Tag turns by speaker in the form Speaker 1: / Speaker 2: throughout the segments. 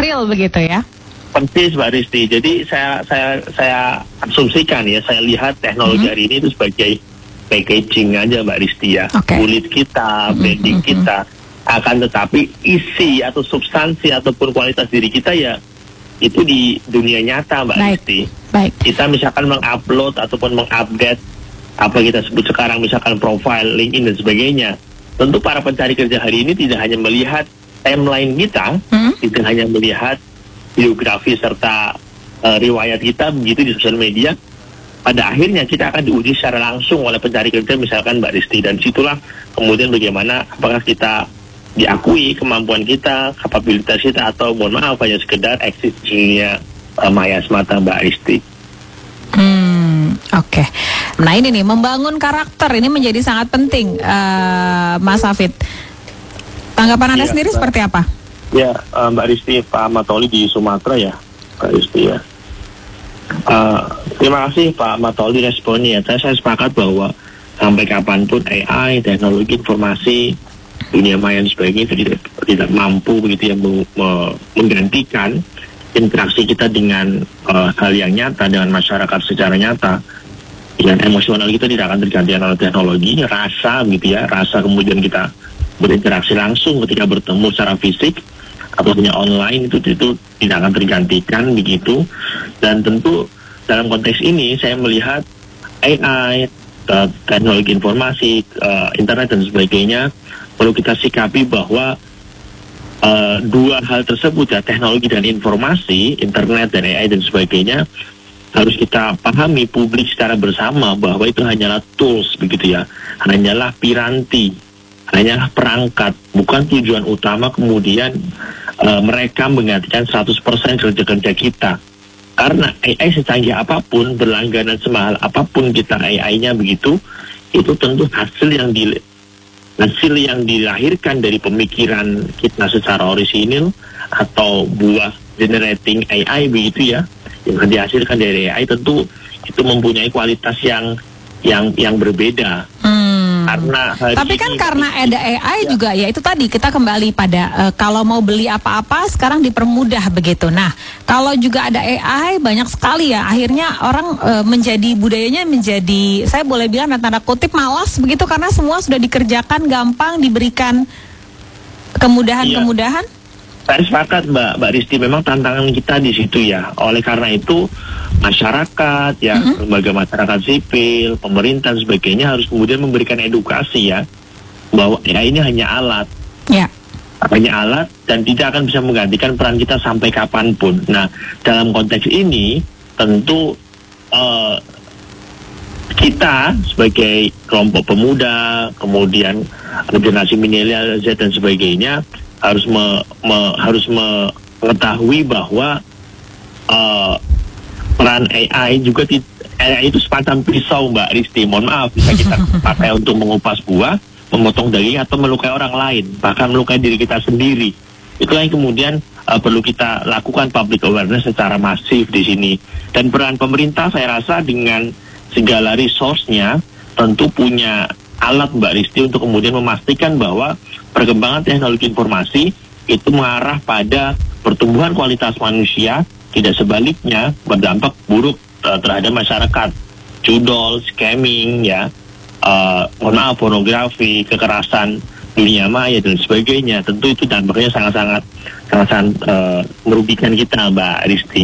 Speaker 1: real begitu ya?
Speaker 2: Persis Mbak Risti. Jadi saya asumsikan ya, saya lihat teknologi hari ini itu sebagai packaging aja Mbak Risti ya. Kulit kita, branding kita. Akan tetapi isi atau substansi ataupun kualitas diri kita ya itu di dunia nyata Mbak Risti. Kita misalkan mengupload ataupun mengupdate apa kita sebut sekarang misalkan profile, LinkedIn dan sebagainya. Tentu para pencari kerja hari ini tidak hanya melihat timeline kita, tidak hanya melihat biografi serta riwayat kita begitu di sosial media. Pada akhirnya kita akan diuji secara langsung oleh pencari kerja misalkan Mbak Risti, dan situlah kemudian bagaimana apakah kita diakui kemampuan kita, kapabilitas kita, atau mohon maaf hanya sekedar eksis dunia maya semata Mbak Risti.
Speaker 1: Oke. Nah ini nih, membangun karakter ini menjadi sangat penting, Mas Hafid. Tanggapan Anda sendiri seperti apa?
Speaker 2: Ya, Mbak Risti, Pak Matoli di Sumatera ya, Mbak Risti ya. Terima kasih Pak Matoli responnya. Saya sepakat bahwa sampai kapanpun AI, teknologi informasi, dunia maya dan sebagainya itu tidak mampu begitu ya menggantikan interaksi kita dengan hal yang nyata dengan masyarakat secara nyata. Dan emosional kita tidak akan tergantikan oleh teknologi, rasa gitu ya, rasa kemudian kita berinteraksi langsung ketika bertemu secara fisik atau hanya online itu tidak akan tergantikan begitu. Dan tentu dalam konteks ini saya melihat AI, teknologi informasi, internet dan sebagainya perlu kita sikapi bahwa dua hal tersebut ya, teknologi dan informasi, internet dan AI dan sebagainya, harus kita pahami publik secara bersama bahwa itu hanyalah tools begitu ya, hanyalah piranti, hanyalah perangkat, bukan tujuan utama kemudian mereka menggantikan 100% kerja-kerja kita. Karena AI secanggih apapun, berlangganan semahal apapun kita AI-nya begitu, itu tentu hasil yang dilahirkan dari pemikiran kita secara orisinil atau buah generating AI begitu ya, yang dihasilkan dari AI tentu itu mempunyai kualitas yang berbeda.
Speaker 1: Tapi kan karena ada AI juga ya, itu tadi kita kembali pada kalau mau beli apa-apa sekarang dipermudah begitu. Nah, kalau juga ada AI banyak sekali ya, akhirnya orang budayanya menjadi, saya boleh bilang tanda kutip malas begitu, karena semua sudah dikerjakan gampang, diberikan kemudahan-kemudahan.
Speaker 2: Saya sepakat Mbak Risti, memang tantangan kita di situ ya. Oleh karena itu masyarakat ya, lembaga masyarakat sipil, pemerintah dan sebagainya harus kemudian memberikan edukasi ya, bahwa AI ini hanya alat. Hanya alat dan tidak akan bisa menggantikan peran kita sampai kapanpun. Nah, dalam konteks ini tentu kita sebagai kelompok pemuda, kemudian generasi milenial Z dan sebagainya harus mengetahui bahwa peran AI juga AI itu semacam pisau Mbak Risti, mohon maaf, bisa kita pakai untuk mengupas buah, memotong daging, atau melukai orang lain, bahkan melukai diri kita sendiri. Itulah yang kemudian perlu kita lakukan public awareness secara masif di sini. Dan peran pemerintah saya rasa dengan segala resource-nya tentu punya alat Mbak Risti untuk kemudian memastikan bahwa perkembangan teknologi informasi itu mengarah pada pertumbuhan kualitas manusia, tidak sebaliknya berdampak buruk terhadap masyarakat. Judol, scamming ya, mohon maaf, pornografi, kekerasan dunia maya dan sebagainya, tentu itu dampaknya sangat-sangat merugikan kita Mbak Risti.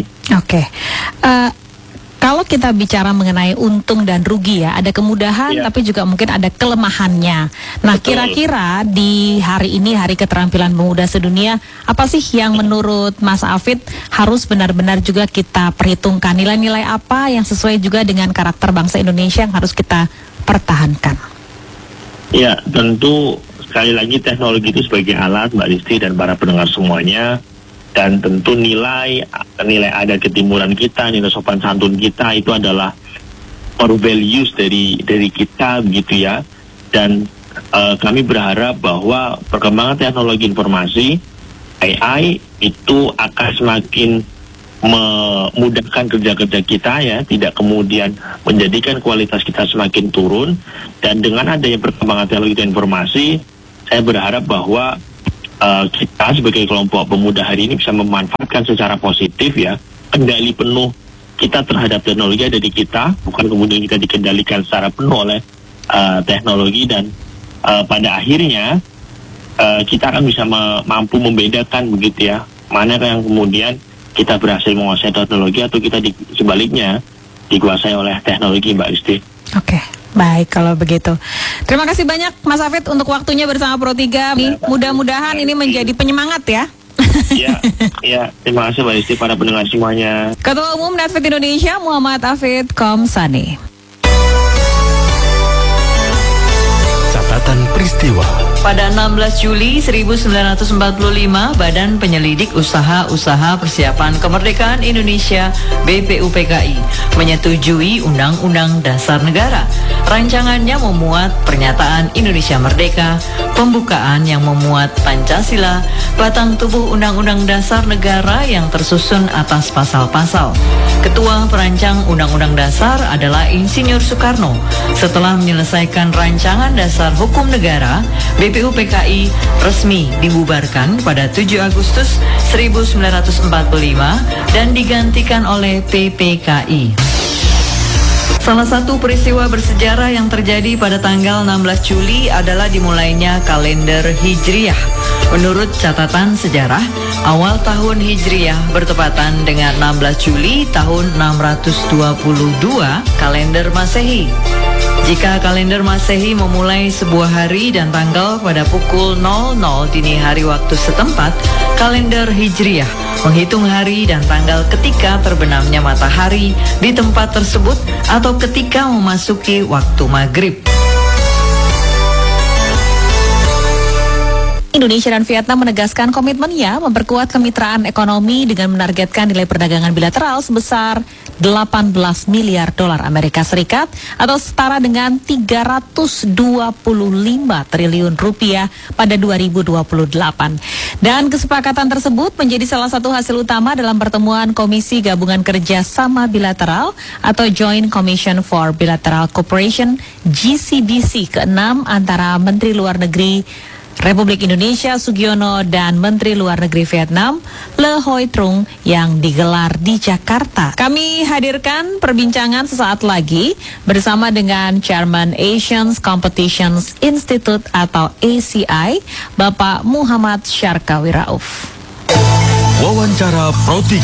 Speaker 1: Kalau kita bicara mengenai untung dan rugi ya, ada kemudahan tapi juga mungkin ada kelemahannya. Nah, kira-kira di hari ini, Hari Keterampilan Pemuda Sedunia, apa sih yang menurut Mas Hafid harus benar-benar juga kita perhitungkan? Nilai-nilai apa yang sesuai juga dengan karakter bangsa Indonesia yang harus kita pertahankan?
Speaker 2: Ya, tentu sekali lagi teknologi itu sebagai alat Mbak Risti dan para pendengar semuanya. Dan tentu nilai adat ketimuran kita, nilai sopan santun kita itu adalah core values dari kita begitu ya. Dan kami berharap bahwa perkembangan teknologi informasi AI itu akan semakin memudahkan kerja-kerja kita ya, tidak kemudian menjadikan kualitas kita semakin turun. Dan dengan adanya perkembangan teknologi dan informasi, saya berharap bahwa kita sebagai kelompok pemuda hari ini bisa memanfaatkan digunakan secara positif ya, kendali penuh kita terhadap teknologi ada di kita, bukan kemudian kita dikendalikan secara penuh oleh teknologi, dan pada akhirnya kita akan bisa mampu membedakan begitu ya, mana yang kemudian kita berhasil menguasai teknologi atau kita sebaliknya dikuasai oleh teknologi, Mbak Isti.
Speaker 1: Oke. Baik, kalau begitu. Terima kasih banyak Mas Hafid untuk waktunya bersama Pro3. Mudah-mudahan ini menjadi penyemangat ya.
Speaker 2: Ya, terima kasih Mbak Isti, para pendengar semuanya.
Speaker 1: Ketua Umum Netfit Indonesia Muhammad Hafid Komsani.
Speaker 3: Catatan peristiwa.
Speaker 4: Pada 16 Juli 1945, Badan Penyelidik Usaha-Usaha Persiapan Kemerdekaan Indonesia (BPUPKI) menyetujui Undang-Undang Dasar Negara. Rancangannya memuat pernyataan Indonesia Merdeka, pembukaan yang memuat Pancasila, batang tubuh Undang-Undang Dasar Negara yang tersusun atas pasal-pasal. Ketua perancang Undang-Undang Dasar adalah Insinyur Soekarno. Setelah menyelesaikan rancangan dasar hukum negara, BPUPKI resmi dibubarkan pada 7 Agustus 1945 dan digantikan oleh PPKI. Salah satu peristiwa bersejarah yang terjadi pada tanggal 16 Juli adalah dimulainya kalender Hijriyah. Menurut catatan sejarah, awal tahun Hijriyah bertepatan dengan 16 Juli tahun 622 kalender Masehi. Jika kalender Masehi memulai sebuah hari dan tanggal pada pukul 00 dini hari waktu setempat, kalender Hijriyah menghitung hari dan tanggal ketika terbenamnya matahari di tempat tersebut atau ketika memasuki waktu maghrib.
Speaker 1: Indonesia dan Vietnam menegaskan komitmennya memperkuat kemitraan ekonomi dengan menargetkan nilai perdagangan bilateral sebesar 18 miliar dolar Amerika Serikat atau setara dengan 325 triliun rupiah pada 2028. Dan kesepakatan tersebut menjadi salah satu hasil utama dalam pertemuan Komisi Gabungan Kerja Sama Bilateral atau Joint Commission for Bilateral Cooperation GCBC ke-6 antara Menteri Luar Negeri Republik Indonesia Sugiono dan Menteri Luar Negeri Vietnam Le Hoi Trung yang digelar di Jakarta. Kami hadirkan perbincangan sesaat lagi bersama dengan Chairman Asian Competitions Institute atau ACI, Bapak Muhammad Syarkawi Rauf.
Speaker 3: Wawancara Pro3.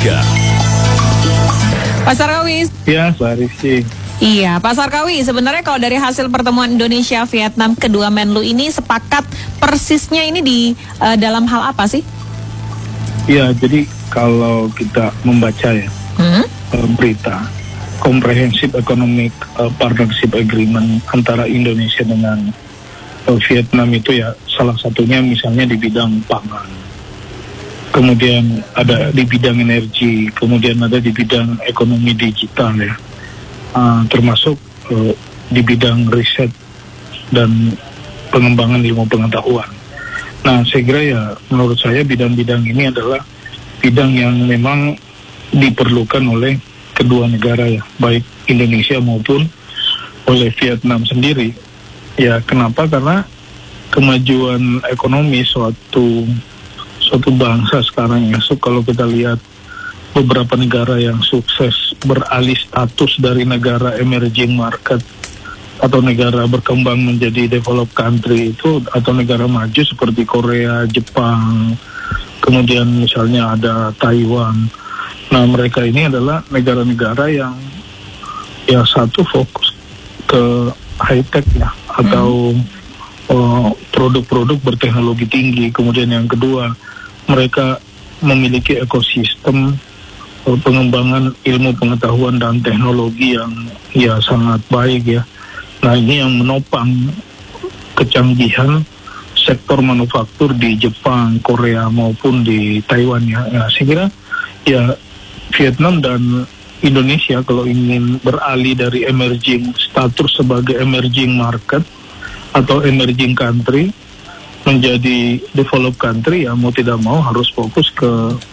Speaker 1: Pak Syarkawi.
Speaker 5: Ya, Pak Rizky.
Speaker 1: Iya, Pak Syarkawi, sebenarnya kalau dari hasil pertemuan Indonesia-Vietnam kedua Menlu ini sepakat persisnya ini di dalam hal apa sih?
Speaker 5: Ya, jadi kalau kita membaca ya berita Comprehensive Economic Partnership Agreement antara Indonesia dengan Vietnam itu ya salah satunya misalnya di bidang pangan, kemudian ada di bidang energi, kemudian ada di bidang ekonomi digital ya. Termasuk di bidang riset dan pengembangan ilmu pengetahuan. Nah, saya kira ya menurut saya bidang-bidang ini adalah bidang yang memang diperlukan oleh kedua negara ya, baik Indonesia maupun oleh Vietnam sendiri. Ya, kenapa? Karena kemajuan ekonomi suatu bangsa sekarang ya, kalau kita lihat beberapa negara yang sukses beralih status dari negara emerging market atau negara berkembang menjadi developed country itu, atau negara maju seperti Korea, Jepang, kemudian misalnya ada Taiwan. Nah, mereka ini adalah negara-negara yang ya satu fokus ke high tech ya, atau produk-produk berteknologi tinggi. Kemudian yang kedua, mereka memiliki ekosistem pengembangan ilmu pengetahuan dan teknologi yang ya sangat baik ya. Nah, ini yang menopang kecanggihan sektor manufaktur di Jepang, Korea maupun di Taiwan ya. Nah, saya kira ya Vietnam dan Indonesia kalau ingin beralih dari emerging status sebagai emerging market atau emerging country menjadi developed country ya, mau tidak mau harus fokus ke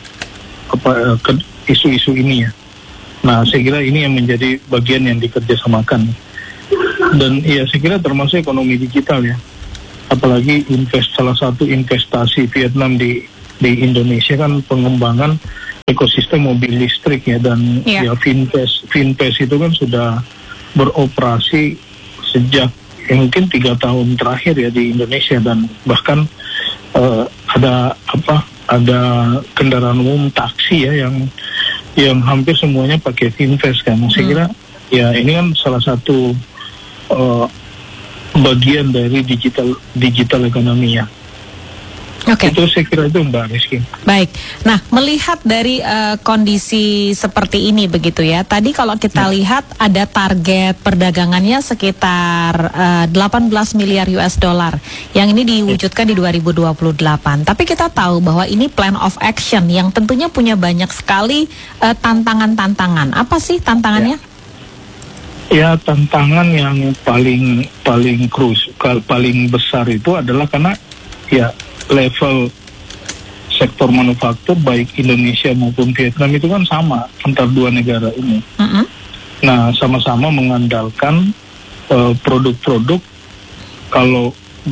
Speaker 5: isu-isu ini ya. Nah, saya kira ini yang menjadi bagian yang dikerjasamakan. Dan ya saya kira termasuk ekonomi digital ya. Apalagi salah satu investasi Vietnam di Indonesia kan pengembangan ekosistem mobil listrik ya, dan ya Finpes itu kan sudah beroperasi sejak mungkin 3 tahun terakhir ya di Indonesia, dan bahkan ada kendaraan umum taksi ya yang hampir semuanya pakai Finpes kan. Saya kira ya ini kan salah satu bagian dari digital ekonomi ya.
Speaker 1: Oke.
Speaker 5: Itu saya kira itu Mbak Rizky.
Speaker 1: Baik. Nah, melihat dari kondisi seperti ini begitu ya. Tadi kalau kita lihat ada target perdagangannya sekitar 18 miliar US dollar. Yang ini diwujudkan di 2028. Tapi kita tahu bahwa ini plan of action yang tentunya punya banyak sekali tantangan-tantangan. Apa sih tantangannya?
Speaker 5: Ya, tantangan yang paling besar itu adalah karena ya level sektor manufaktur baik Indonesia maupun Vietnam itu kan sama antar dua negara ini. Nah, sama-sama mengandalkan produk-produk kalau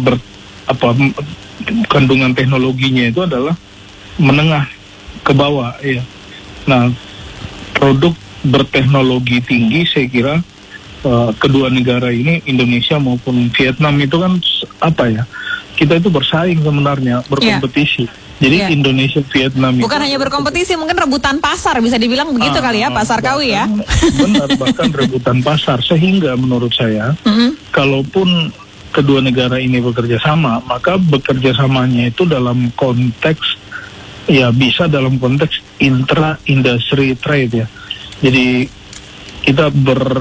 Speaker 5: kandungan teknologinya itu adalah menengah ke bawah ya. Nah, produk berteknologi tinggi saya kira kedua negara ini, Indonesia maupun Vietnam itu kan kita itu bersaing sebenarnya, berkompetisi. Jadi Indonesia, Vietnam
Speaker 1: bukan itu hanya berkompetisi, mungkin rebutan pasar, bisa dibilang begitu kali ya, pasar kawi ya.
Speaker 5: Benar, bahkan rebutan pasar. Sehingga menurut saya, kalaupun kedua negara ini bekerja sama, maka bekerja samanya itu dalam konteks, ya bisa dalam konteks intra-industry trade ya. Jadi kita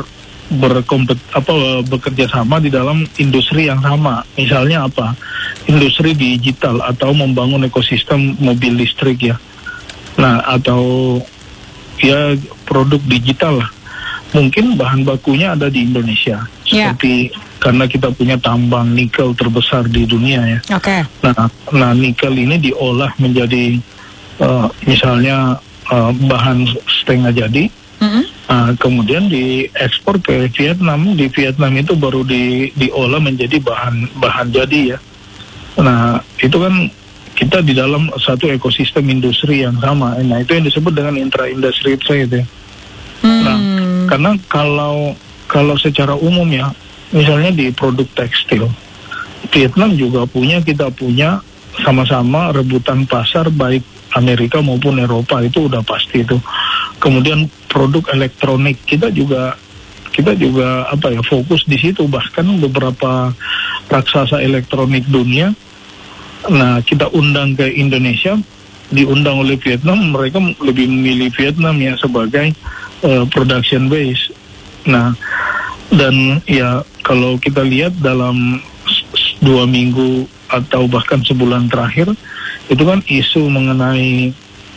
Speaker 5: bekerja sama di dalam industri yang sama. Misalnya industri digital atau membangun ekosistem mobil listrik ya. Nah, atau ya produk digital lah. Mungkin bahan bakunya ada di Indonesia. Seperti karena kita punya tambang nikel terbesar di dunia ya. Nah, nikel ini diolah menjadi misalnya bahan setengah jadi. Kemudian diekspor ke Vietnam. Di Vietnam itu baru diolah menjadi bahan jadi ya. Nah, itu kan kita di dalam satu ekosistem industri yang sama. Nah, itu yang disebut dengan intra-industry trade ya. Nah, karena kalau secara umum ya, misalnya di produk tekstil, Vietnam juga kita punya sama-sama rebutan pasar baik Amerika maupun Eropa, itu udah pasti itu. Kemudian produk elektronik kita juga fokus di situ, bahkan beberapa raksasa elektronik dunia. Nah, kita undang ke Indonesia, diundang oleh Vietnam, mereka lebih memilih Vietnam ya sebagai production base. Nah, dan ya kalau kita lihat dalam 2 minggu atau bahkan sebulan terakhir, itu kan isu mengenai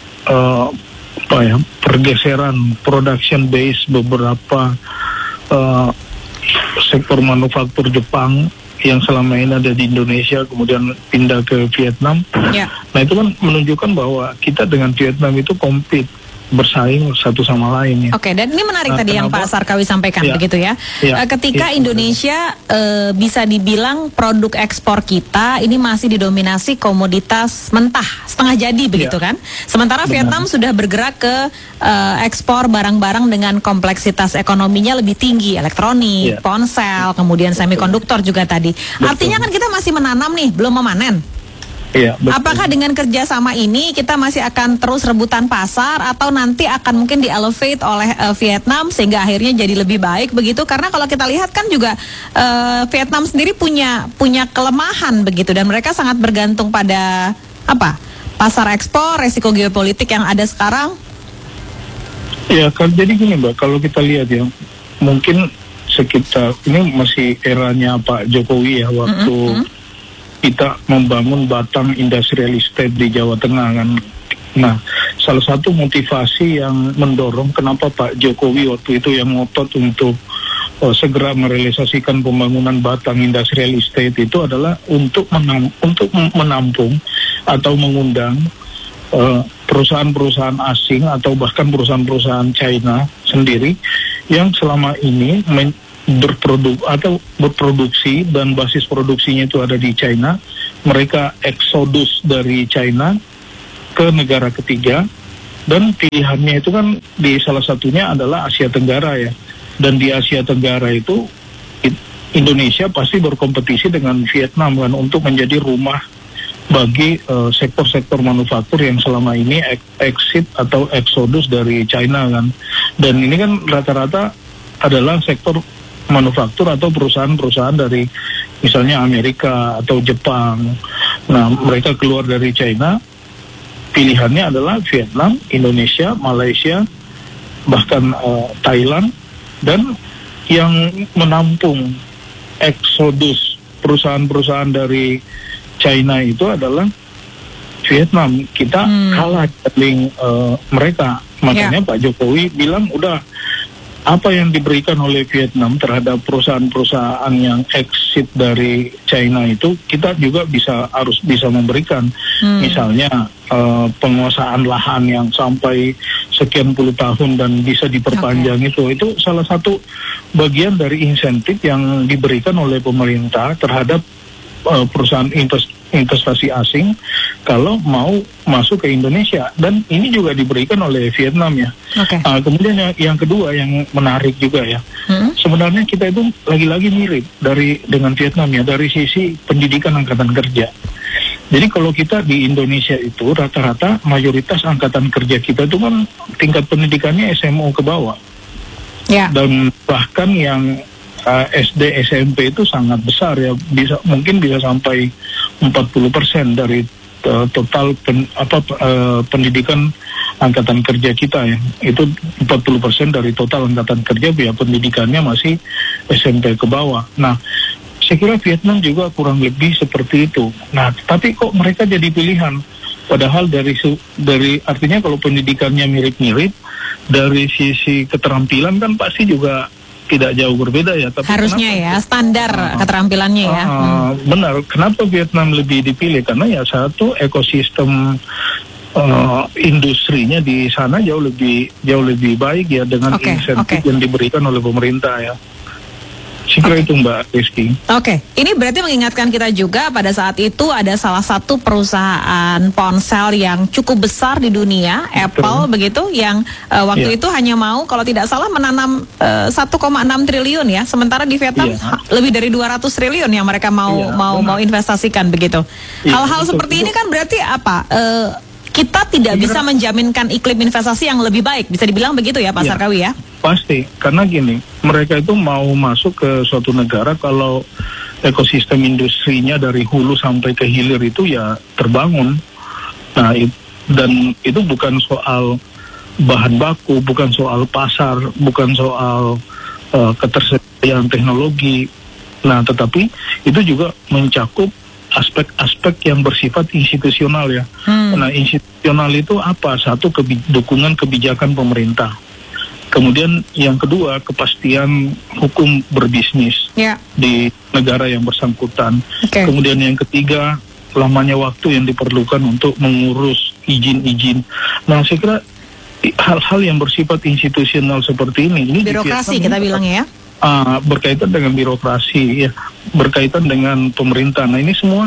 Speaker 5: pergeseran production base beberapa sektor manufaktur Jepang yang selama ini ada di Indonesia kemudian pindah ke Vietnam. Nah, itu kan menunjukkan bahwa kita dengan Vietnam itu compete, bersaing satu sama lain ya.
Speaker 1: Oke, dan ini menarik tadi yang Pak Sarkawi sampaikan begitu ya. Ketika Indonesia bisa dibilang produk ekspor kita ini masih didominasi komoditas mentah setengah jadi begitu kan. Sementara Vietnam sudah bergerak ke ekspor barang-barang dengan kompleksitas ekonominya lebih tinggi, elektronik, ponsel, kemudian semikonduktor juga tadi. Artinya kan kita masih menanam nih, belum memanen. Apakah dengan kerjasama ini kita masih akan terus rebutan pasar atau nanti akan mungkin di-elevate oleh Vietnam sehingga akhirnya jadi lebih baik begitu? Karena kalau kita lihat kan juga Vietnam sendiri punya kelemahan begitu, dan mereka sangat bergantung pada pasar ekspor, resiko geopolitik yang ada sekarang.
Speaker 5: Ya, jadi gini Mbak, kalau kita lihat ya, mungkin sekitar ini masih eranya Pak Jokowi ya, waktu kita membangun Batang Industrial Estate di Jawa Tengah kan. Nah, salah satu motivasi yang mendorong kenapa Pak Jokowi waktu itu yang ngotot untuk segera merealisasikan pembangunan Batang Industrial Estate itu adalah untuk menampung atau mengundang perusahaan-perusahaan asing atau bahkan perusahaan-perusahaan China sendiri yang selama ini berproduksi dan basis produksinya itu ada di China. Mereka eksodus dari China ke negara ketiga Dan pilihannya itu kan di salah satunya adalah Asia Tenggara ya. Dan di Asia Tenggara itu Indonesia pasti berkompetisi dengan Vietnam kan untuk menjadi rumah bagi sektor-sektor manufaktur yang selama ini exit atau exodus dari China kan. Dan ini kan rata-rata adalah sektor manufaktur atau perusahaan-perusahaan dari misalnya Amerika atau Jepang. Nah, mereka keluar dari China, pilihannya adalah Vietnam, Indonesia, Malaysia, bahkan Thailand, dan yang menampung eksodus perusahaan-perusahaan dari China itu adalah Vietnam. Kita kalah dari mereka. Makanya Pak Jokowi bilang udah apa yang diberikan oleh Vietnam terhadap perusahaan-perusahaan yang exit dari China itu kita juga harus bisa memberikan. Misalnya penguasaan lahan yang sampai sekian puluh tahun dan bisa diperpanjang itu salah satu bagian dari insentif yang diberikan oleh pemerintah terhadap perusahaan investasi asing kalau mau masuk ke Indonesia, dan ini juga diberikan oleh Vietnam ya. Kemudian yang kedua yang menarik juga ya, sebenarnya kita itu lagi-lagi mirip dengan Vietnam ya dari sisi pendidikan angkatan kerja. Jadi kalau kita di Indonesia itu rata-rata mayoritas angkatan kerja kita itu kan tingkat pendidikannya SMO ke bawah, dan bahkan yang SD SMP itu sangat besar ya, mungkin bisa sampai 40% dari total pendidikan angkatan kerja kita ya. Itu 40% dari total angkatan kerja ya pendidikannya masih SMP ke bawah. Nah, saya kira Vietnam juga kurang lebih seperti itu. Nah, tapi kok mereka jadi pilihan? Padahal dari artinya kalau pendidikannya mirip-mirip, dari sisi keterampilan kan pasti juga tidak jauh berbeda ya. Tapi
Speaker 1: harusnya standar keterampilannya ya.
Speaker 5: Benar. Kenapa Vietnam lebih dipilih? Karena ya satu ekosistem industrinya di sana jauh lebih baik ya dengan insentif yang diberikan oleh pemerintah ya. Sekira itu Mbak Rizky.
Speaker 1: Ini berarti mengingatkan kita juga pada saat itu ada salah satu perusahaan ponsel yang cukup besar di dunia, Apple begitu, yang waktu itu hanya mau kalau tidak salah menanam 1,6 triliun ya, sementara di Vietnam lebih dari 200 triliun yang mereka mau investasikan begitu. Hal-hal seperti ini kan berarti apa? Kita tidak bisa menjaminkan iklim investasi yang lebih baik, bisa dibilang begitu ya Pak Sarkawi ya?
Speaker 5: Pasti, karena gini, mereka itu mau masuk ke suatu negara kalau ekosistem industrinya dari hulu sampai ke hilir itu ya terbangun. Nah, dan itu bukan soal bahan baku, bukan soal pasar, bukan soal ketersediaan teknologi. Nah, tetapi itu juga mencakup aspek-aspek yang bersifat institusional ya. Nah, institusional itu apa? Satu, dukungan kebijakan pemerintah. Kemudian yang kedua, kepastian hukum berbisnis di negara yang bersangkutan. Kemudian yang ketiga, lamanya waktu yang diperlukan untuk mengurus izin-izin. Nah, saya kira hal-hal yang bersifat institusional seperti ini
Speaker 1: birokrasi kita bilang ya.
Speaker 5: Berkaitan dengan birokrasi ya, berkaitan dengan pemerintah. Nah, ini semua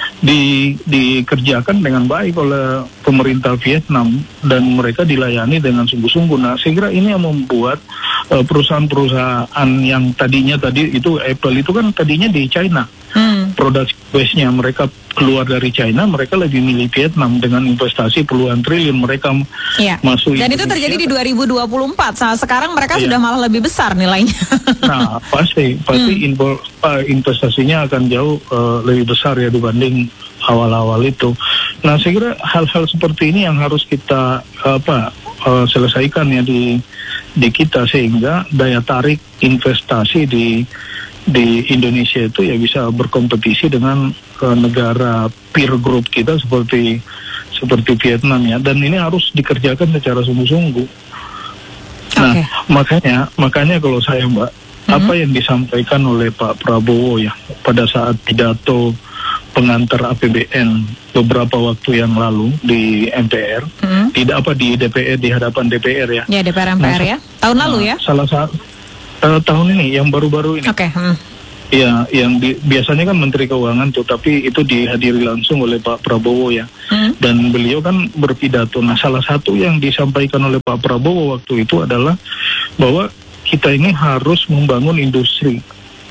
Speaker 5: dikerjakan dengan baik oleh pemerintah Vietnam dan mereka dilayani dengan sungguh-sungguh. Nah, saya kira ini yang membuat perusahaan-perusahaan yang tadi itu Apple itu kan tadinya di China. Produksi base-nya mereka keluar dari China, mereka lebih milih Vietnam dengan investasi puluhan triliun mereka masuk.
Speaker 1: Dan itu terjadi di 2024. Sekarang mereka sudah malah lebih besar nilainya.
Speaker 5: Nah, pasti investasinya akan jauh lebih besar ya dibanding awal-awal itu. Nah, saya kira hal-hal seperti ini yang harus kita selesaikan ya di kita, sehingga daya tarik investasi di Indonesia itu ya bisa berkompetisi dengan negara peer group kita seperti Vietnam ya, dan ini harus dikerjakan secara sungguh-sungguh. Nah, makanya kalau saya Mbak, apa yang disampaikan oleh Pak Prabowo ya pada saat pidato pengantar APBN beberapa waktu yang lalu di MPR, di DPR, di hadapan DPR ya.
Speaker 1: Ya, DPR MPR ya. Tahun lalu ya.
Speaker 5: Salah satu tahun ini yang baru-baru ini. Ya, yang biasanya kan Menteri Keuangan tuh, tapi itu dihadiri langsung oleh Pak Prabowo ya. Dan beliau kan berpidato. Nah, salah satu yang disampaikan oleh Pak Prabowo waktu itu adalah bahwa kita ini harus membangun industri,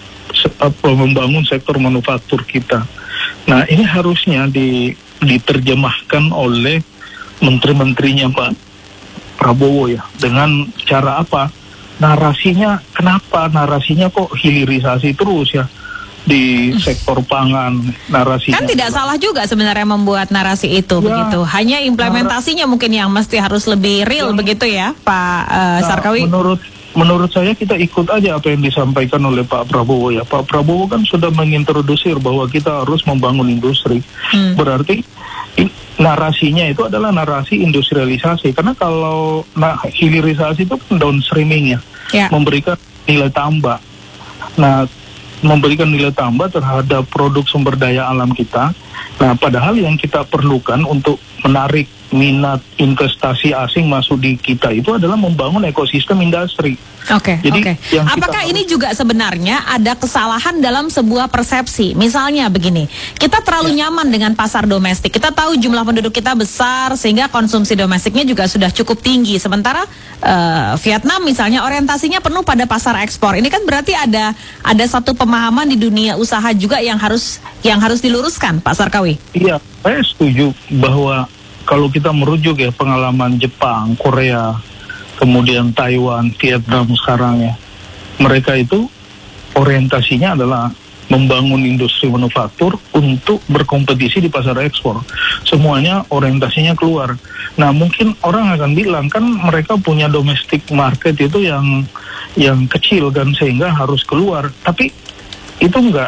Speaker 5: membangun sektor manufaktur kita. Nah, ini harusnya diterjemahkan oleh menteri-menterinya Pak Prabowo ya. Dengan cara apa? Narasinya, kenapa narasinya kok hilirisasi terus ya di sektor pangan, narasinya.
Speaker 1: Kan tidak salah juga sebenarnya membuat narasi itu begitu. Hanya implementasinya mungkin yang mesti harus lebih real begitu ya, Pak Sarkawi.
Speaker 5: Menurut saya kita ikut aja apa yang disampaikan oleh Pak Prabowo ya. Pak Prabowo kan sudah mengintrodusir bahwa kita harus membangun industri. Berarti narasinya itu adalah narasi industrialisasi. Karena kalau hilirisasi itu kan downstreaming ya, memberikan nilai tambah. Nah, memberikan nilai tambah terhadap produk sumber daya alam kita. Nah, padahal yang kita perlukan untuk menarik minat investasi asing masuk di kita itu adalah membangun ekosistem industri.
Speaker 1: Oke. Apakah ini juga sebenarnya ada kesalahan dalam sebuah persepsi? Misalnya begini, kita terlalu nyaman dengan pasar domestik. Kita tahu jumlah penduduk kita besar sehingga konsumsi domestiknya juga sudah cukup tinggi. Sementara Vietnam misalnya orientasinya penuh pada pasar ekspor. Ini kan berarti ada satu pemahaman di dunia usaha juga yang harus diluruskan, Pak Sarkawi.
Speaker 5: Iya, saya setuju bahwa kalau kita merujuk ya pengalaman Jepang, Korea, kemudian Taiwan, Vietnam sekarang ya, mereka itu orientasinya adalah membangun industri manufaktur untuk berkompetisi di pasar ekspor. Semuanya orientasinya keluar. Nah, mungkin orang akan bilang kan mereka punya domestic market itu yang kecil kan, sehingga harus keluar. Tapi itu enggak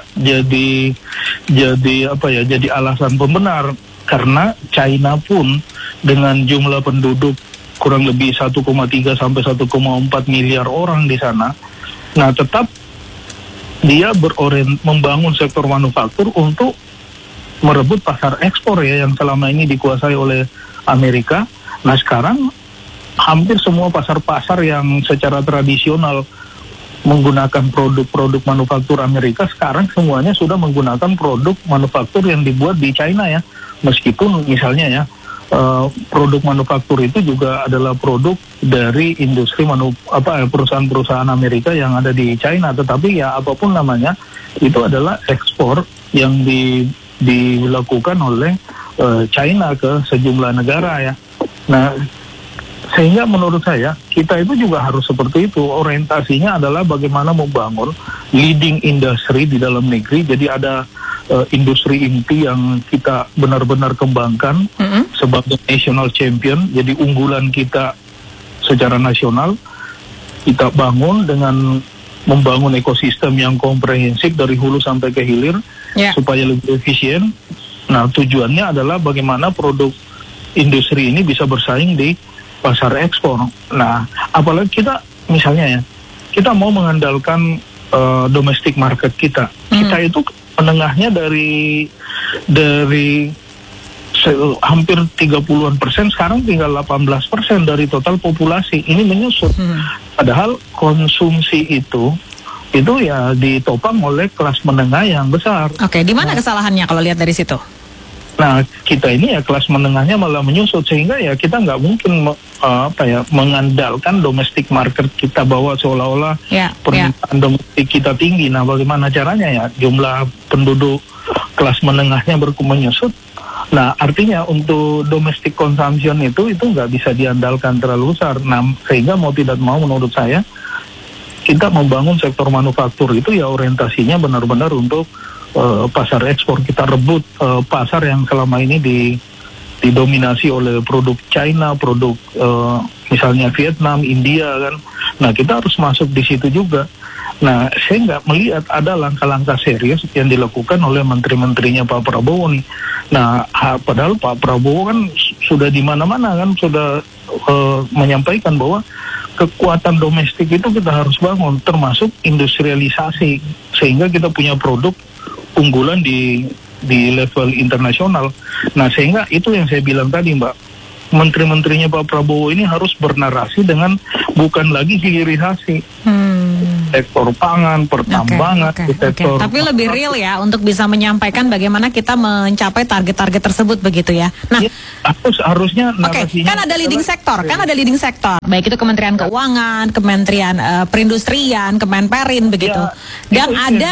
Speaker 5: jadi alasan pembenar. Karena China pun dengan jumlah penduduk kurang lebih 1,3 sampai 1,4 miliar orang di sana, nah tetap dia membangun sektor manufaktur untuk merebut pasar ekspor ya yang selama ini dikuasai oleh Amerika. Nah, sekarang hampir semua pasar-pasar yang secara tradisional menggunakan produk-produk manufaktur Amerika sekarang semuanya sudah menggunakan produk manufaktur yang dibuat di China ya. Meskipun misalnya ya produk manufaktur itu juga adalah produk dari industri perusahaan-perusahaan Amerika yang ada di China, tetapi ya apapun namanya itu adalah ekspor yang dilakukan oleh China ke sejumlah negara ya. Nah, sehingga menurut saya kita itu juga harus seperti itu. Orientasinya adalah bagaimana membangun leading industry di dalam negeri. Jadi ada industri inti yang kita benar-benar kembangkan sebagai national champion. Jadi unggulan kita secara nasional kita bangun dengan membangun ekosistem yang komprehensif dari hulu sampai ke hilir supaya lebih efisien. Nah, tujuannya adalah bagaimana produk industri ini bisa bersaing di pasar ekspor. Nah, apalagi kita misalnya ya, kita mau mengandalkan domestic market kita. Kita itu menengahnya dari hampir 30-an%, sekarang tinggal 18% dari total populasi. Ini menyusut. Padahal konsumsi itu ya ditopang oleh kelas menengah yang besar.
Speaker 1: Oke, di mana kesalahannya kalau lihat dari situ?
Speaker 5: Nah, kita ini ya kelas menengahnya malah menyusut, sehingga ya kita nggak mungkin mengandalkan domestic market kita bahwa seolah-olah permintaan domestik kita tinggi. Nah, bagaimana caranya ya jumlah penduduk kelas menengahnya menyusut. Nah, artinya untuk domestic consumption itu nggak bisa diandalkan terlalu besar. Nah, sehingga mau tidak mau menurut saya kita membangun sektor manufaktur itu ya orientasinya benar-benar untuk pasar ekspor. Kita rebut pasar yang selama ini didominasi oleh produk China, produk misalnya Vietnam, India kan. Nah, kita harus masuk di situ juga. Nah, saya nggak melihat ada langkah-langkah serius yang dilakukan oleh menteri-menterinya Pak Prabowo nih. Nah, padahal Pak Prabowo kan sudah di mana-mana kan sudah menyampaikan bahwa kekuatan domestik itu kita harus bangun, termasuk industrialisasi, sehingga kita punya produk unggulan di level internasional. Nah, sehingga itu yang saya bilang tadi, Mbak, menteri-menterinya Pak Prabowo ini harus bernarasi dengan bukan lagi hilirisasi. sektor pangan, pertambangan, di sektor.
Speaker 1: Tapi lebih real ya untuk bisa menyampaikan bagaimana kita mencapai target-target tersebut begitu ya. Nah,
Speaker 5: ya, harusnya
Speaker 1: kan ada leading sektor, baik itu Kementerian Keuangan, Kementerian Perindustrian, Kemenperin begitu.
Speaker 5: Ya,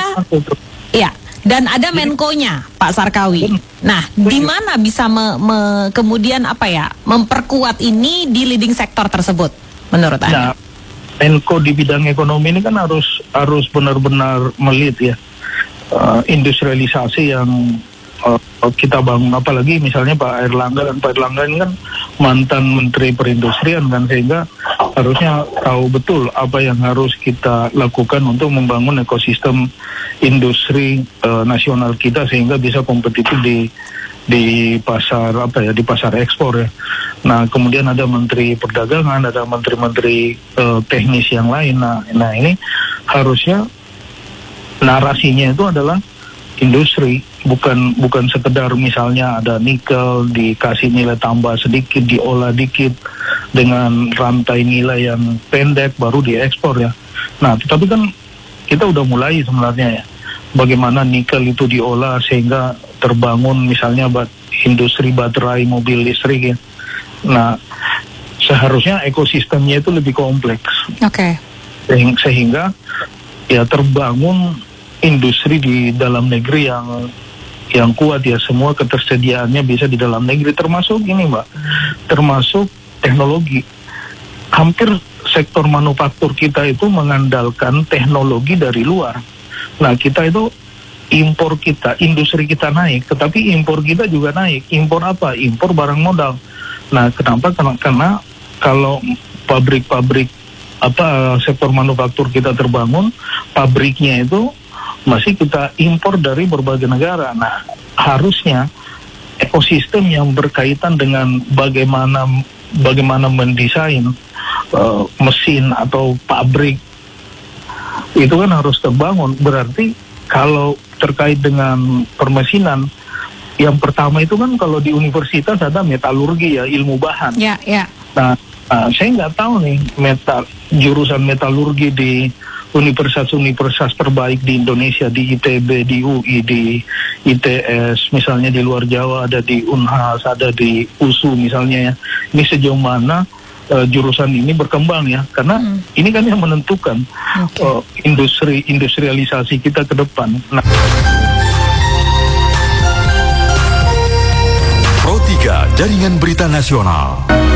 Speaker 1: dan ada Menko-nya, Pak Sarkawi. Nah, di mana bisa kemudian memperkuat ini di leading sektor tersebut menurut Anda?
Speaker 5: Nah, Menko di bidang ekonomi ini kan harus benar-benar melihat ya industrialisasi yang kita bangun, apalagi misalnya Pak Erlangga ini kan mantan Menteri Perindustrian kan, sehingga harusnya tahu betul apa yang harus kita lakukan untuk membangun ekosistem industri nasional kita sehingga bisa kompetitif di pasar di pasar ekspor ya. Nah, kemudian ada Menteri Perdagangan, ada menteri-menteri teknis yang lain. Nah ini harusnya narasinya itu adalah industri, bukan sekedar misalnya ada nikel dikasih nilai tambah sedikit, diolah dikit dengan rantai nilai yang pendek baru diekspor ya. Nah, tetapi kan kita udah mulai sebenarnya ya, bagaimana nikel itu diolah sehingga terbangun misalnya industri baterai mobil listrik ya. Nah, seharusnya ekosistemnya itu lebih kompleks.
Speaker 1: Oke.
Speaker 5: Sehingga ya terbangun industri di dalam negeri yang kuat ya, semua ketersediaannya bisa di dalam negeri, termasuk ini Mbak, termasuk teknologi. Hampir sektor manufaktur kita itu mengandalkan teknologi dari luar. Nah, kita itu impor kita, industri kita naik, tetapi impor kita juga naik. Impor apa? Impor barang modal. Nah, kenapa? Karena kalau pabrik-pabrik sektor manufaktur kita terbangun, pabriknya itu masih kita impor dari berbagai negara. Nah, harusnya ekosistem yang berkaitan dengan bagaimana mendesain mesin atau pabrik itu kan harus terbangun. Berarti kalau terkait dengan permesinan, yang pertama itu kan kalau di universitas ada metalurgi ya, ilmu bahan.
Speaker 1: Ya.
Speaker 5: Nah, saya nggak tahu nih jurusan metalurgi di universitas terbaik di Indonesia, di ITB, di UI, di ITS, misalnya di luar Jawa ada di Unhas, ada di USU misalnya ya. Ini sejauh mana jurusan ini berkembang ya, karena ini kan yang menentukan industrialisasi kita ke depan. Nah,
Speaker 3: Pro 3 Jaringan Berita Nasional.